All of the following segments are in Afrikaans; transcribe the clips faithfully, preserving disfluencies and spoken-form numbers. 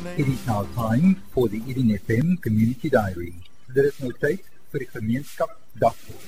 It is now time for the Eden F M Community Diary. There is no tyd vir die gemeenskap dagboek.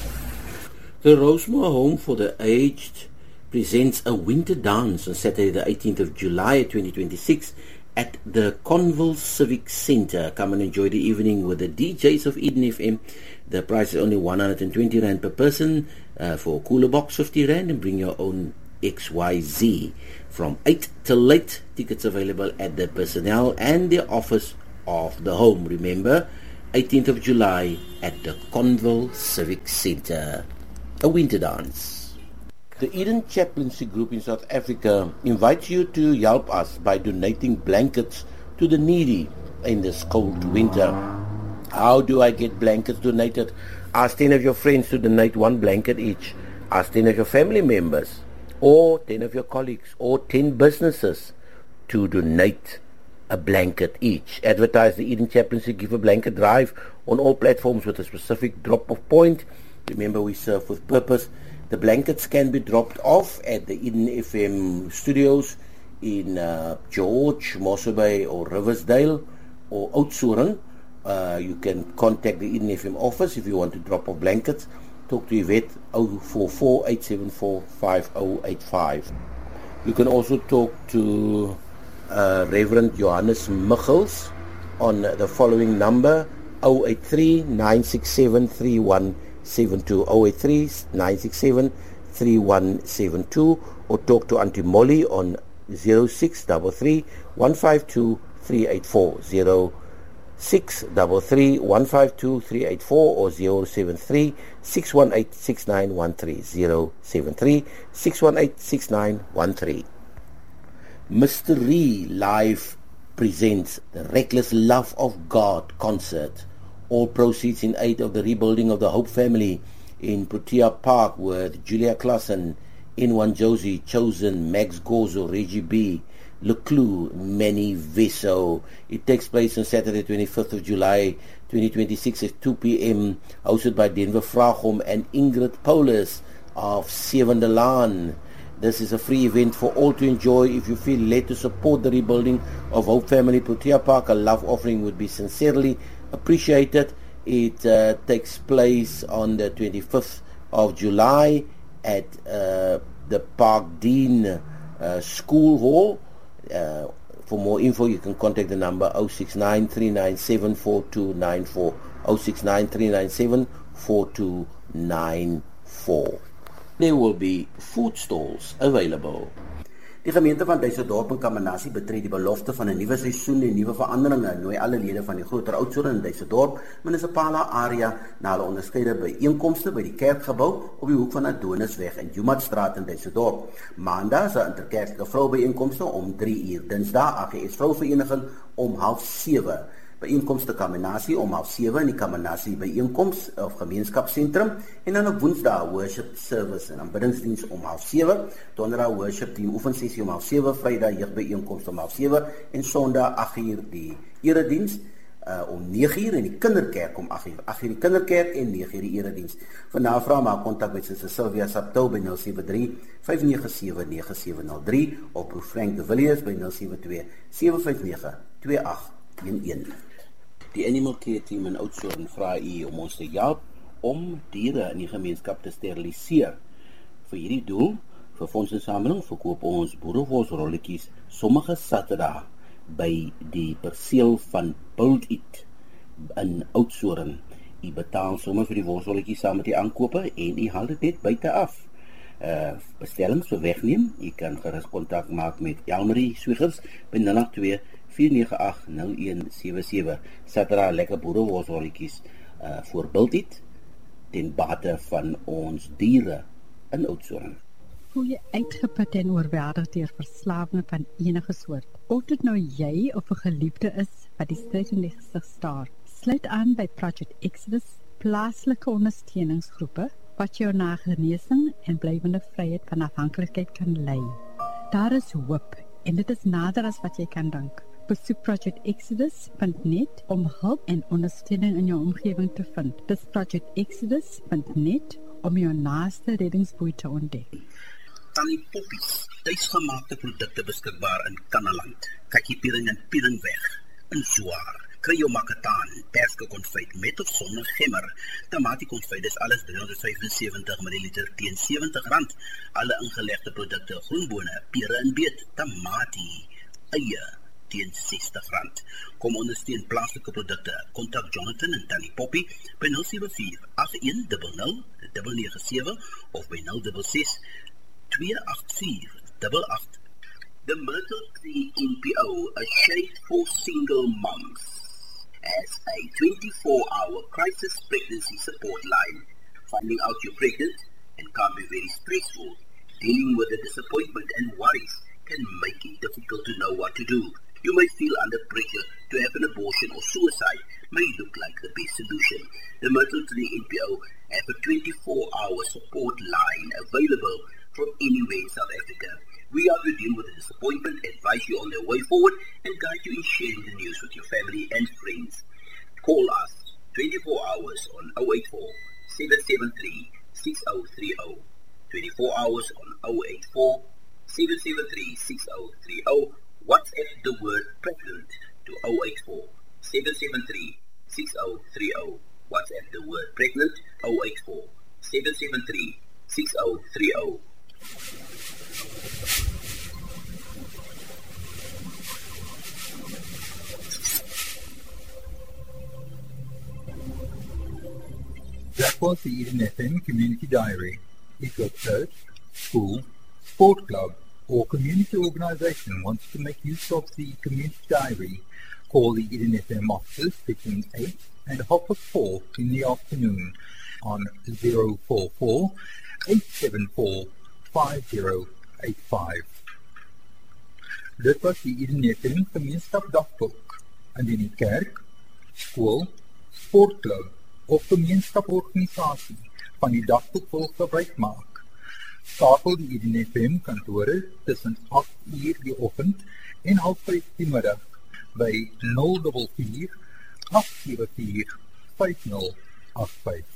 The Rosemore Home for the Aged presents a winter dance on Saturday the eighteenth of July twenty twenty-six at the Conville Civic Centre. Come and enjoy the evening with the D Js of Eden F M. The price is only one hundred twenty rand per person uh, for a cooler box, fifty rand, and bring your own X Y Z. From eight till late, tickets available at the personnel and the office of the home. Remember, eighteenth of July at the Conville Civic Centre. A winter dance. The Eden Chaplaincy Group in South Africa invites you to help us by donating blankets to the needy in this cold winter. How do I get blankets donated? Ask ten of your friends to donate one blanket each. Ask ten of your family members, or ten of your colleagues, or ten businesses to donate a blanket each. Advertise the Eden Chaplaincy Give a Blanket drive on all platforms with a specific drop-off point. Remember, we serve with purpose. The blankets can be dropped off at the Eden F M studios in uh, George, Mossel Bay, or Riversdale, or Oudtshoorn. Uh, you can contact the Eden F M office if you want to drop off blankets. Talk to Yvette zero four four, eight seven four, five zero eight five. You can also talk to uh, Reverend Johannes Michels on the following number zero eight three, nine six seven, three one seven two, zero eight three, nine six seven, three one seven two, or talk to Auntie Molly on zero six three three, one five two, three eight four, zero six three three, one five two, three eight four, or zero seven three, six one eight, six nine one three, zero seven three, six one eight, six nine one three. Mystery Live presents the Reckless Love of God concert. All proceeds in aid of the rebuilding of the Hope family in Protea Park with Julia Klassen, Inwan Josie, Chosen, Max Gozo, Reggie B, Leclue, Manny Veso. It takes place on Saturday, twenty-fifth of July, twenty twenty-six at two p.m. hosted by Denver Vragom and Ingrid Paulus of Sewende Laan. This is a free event for all to enjoy. If you feel led to support the rebuilding of Hope Family Protea Park, a love offering would be sincerely appreciated. It uh, takes place on the twenty-fifth of July at uh, the Park Dean uh, School Hall. Uh, for more info, you can contact the number zero six nine, three nine seven, four two nine four, zero six nine, three nine seven, four two nine four. There will be food stalls available. Die gemeente van Duisendorp en Kamanasie betree die belofte van 'n nuwe seisoen en nuwe veranderinge. Nooi alle lede van die groter Oudtshoorn en Duisendorp munisipale area na hulle onderskeide byeenkomste by die kerkgebou op die hoek van Adonisweg en Jumatstraat in Duisendorp. Maandag is 'n interkerklike vroubyeenkomste om drie uur. Dinsdag A G S Vrouvereniging om half sewe. Byeenkomste Kamanasie om half sewe in die Kamanasie byeenkoms of gemeenskapsentrum, en dan op Woensdag worship service en aanbiddingsdiens om half sewe, Donderdag worship team oefensessie om half sewe, Vrydag jeugbyeenkoms om half sewe en Sondag agt uur die erediens uh, om nege uur en die kinderkerk om agt uur. agt uur die kinderkerk en nege uur die erediens. Vir navraag maak kontak met Suster Sylvia Saptou by nul sewe drie, vyf nege sewe, nege sewe nul drie of Prof Frank de Villiers by nul sewe twee, sewe vyf nege, twee agt een een. Die Animal Care Team in Oudtshoorn vra u om ons te help om diere in die gemeenskap te steriliseer. Vir hierdie doel, vir fondsinsameling, verkoop ons boerewolsrolletjies sommige Saterdag by die perseel van Build It in Oudtshoorn. U betaal sommer vir die wolsrolletjies saam met die aankope en u haal dit net buite af. Uh, bestellings vir wegneem, u kan gerus kontak maak met Elmarie Swigers by nul agt twee, vier nege agt, nul een sewe sewe. Saterdag lekker boerewolsrolletjies uh, voor Build It ten bate van ons diere in Oudtshoorn. Voel jy uitgeput en oorweldig deur verslawing van enige soort? Of dit nou jy of 'n geliefde is wat die stryd in die gesig staar, sluit aan by Project Exodus, plaaslike ondersteuningsgroepe wat jou na genesing en blywende vryheid van afhanklikheid kan lei. Daar is hoop en dit is nader as wat jy kan dink. Besoek project exodus punt net om hulp en ondersteuning in jou omgewing te vind. Dis project exodus punt net om jou naaste reddingsboei te ontdek. Tannie Poppies, tuisgemaakte produkte beskikbaar in Kannaland, Kakkie-Piering en Pieringweg, in Zwaar. Kry jou makataan, perske konfyt met of sonder gemmer. Tamatie konfyt is alles driehonderd vyfensewentig milliliter teen sewentig rand. Alle ingelegde produkte, groenbone, pere en beet, tamatie, eie teen sestig rand. Kom ondersteun plaaslike produkte. Kontak Jonathan en Tannie Poppy by nul sewe vier agt een nul nul nege nege sewe of by nul ses ses twee agt vier agt agt. The Myrtle Tree N P O, a shade for single moms, as a twenty-four hour crisis pregnancy support line. Finding out you're pregnant and can be very stressful. Dealing with the disappointment and worries can make it difficult to know what to do. You may feel under pressure to have an abortion, or suicide may look like the best solution. The Myrtle Tree N P O have a twenty-four hour support line available from anywhere in South Africa. We are to deal with the disappointment, advise you on the way forward, and guide you in sharing the news with your family and friends. Call us twenty-four hours on zero eight four seven seven three six zero three zero. twenty-four hours on zero eight four seven seven three six zero three zero. WhatsApp the word pregnant to zero eight four seven seven three six zero three zero. WhatsApp the word pregnant zero eight four seven seven three six zero three zero. That was the Eden F M Community Diary. If your church, school, sport club, or community organization wants to make use of the Community Diary, call the Eden F M offices between eight and half past four in the afternoon on zero four four eight seven four five zero eight five. Dit was die Eden F M Gemeenskap Dagboek. Indien die kerk, skool, sportklub of gemeenskaporganisasie van die dagboek wil gebruik maak, skakel die Eden F M kantore tussen agt uur die oggend en half vyf die middag by nul vier vier agt sewe vier vyf nul agt vyf.